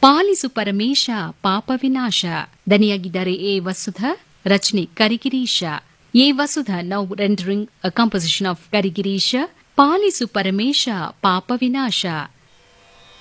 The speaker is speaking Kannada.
ಪಾಲಿಸು ಪರಮೇಶ ಪಾಪ ವಿನಾಶ. ದನಿಯಾಗಿದ್ದಾರೆ ಎ ವಸುಧಾ, ರಚನೆ ಕರಿಗಿರೀಶ. A Vasudha now rendering a composition of ಕರಿಗಿರೀಶ. ಪಾಲಿಸು ಪರಮೇಶ ಪಾಪ ವಿನಾಶ.